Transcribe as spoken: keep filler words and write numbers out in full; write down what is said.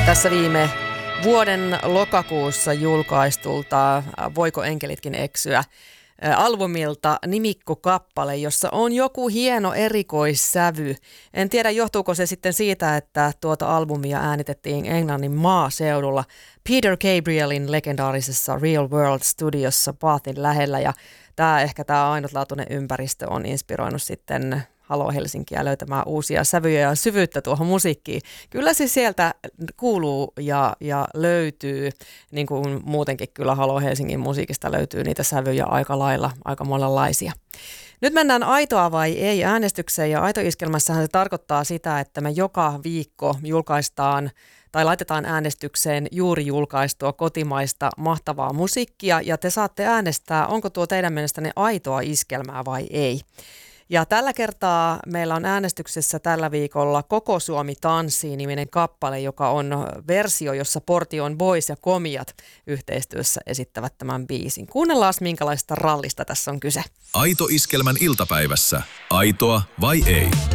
Tässä viime vuoden lokakuussa julkaistulta Voiko enkelitkin eksyä albumilta nimikkokappale, jossa on joku hieno erikoissävy. En tiedä, johtuuko se sitten siitä, että tuota albumia äänitettiin Englannin maaseudulla Peter Gabrielin legendaarisessa Real World Studiossa Bathin lähellä, ja tämä ehkä tämä ainutlaatuinen ympäristö on inspiroinut sitten Halo Helsinkiä löytämään uusia sävyjä ja syvyyttä tuohon musiikkiin. Kyllä se sieltä kuuluu ja, ja löytyy, niin kuin muutenkin kyllä Halo Helsingin musiikista löytyy niitä sävyjä aika lailla, aika monenlaisia. Nyt mennään aitoa vai ei äänestykseen, ja aitoiskelmässähän se tarkoittaa sitä, että me joka viikko julkaistaan tai laitetaan äänestykseen juuri julkaistua kotimaista mahtavaa musiikkia, ja te saatte äänestää, onko tuo teidän mielestänne aitoa iskelmää vai ei. Ja tällä kertaa meillä on äänestyksessä tällä viikolla Koko Suomi tanssii -niminen kappale, joka on versio, jossa Portion Boys ja Komiat yhteistyössä esittävät tämän biisin. Kuunnellaan, minkälaista rallista tässä on kyse. Aito iskelmän iltapäivässä. Aitoa vai ei?